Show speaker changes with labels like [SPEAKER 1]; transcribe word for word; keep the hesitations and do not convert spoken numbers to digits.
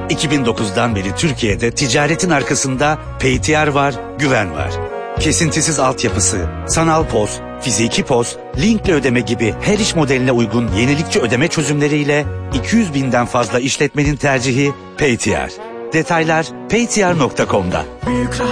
[SPEAKER 1] iki bin dokuzdan beri Türkiye'de ticaretin arkasında Paytr var, güven var. Kesintisiz altyapısı, sanal poz, fiziki poz, linkle ödeme gibi her iş modeline uygun yenilikçi ödeme çözümleriyle iki yüz binden fazla işletmenin tercihi Paytr. Detaylar paytr nokta com'da.
[SPEAKER 2] Büyük rahat.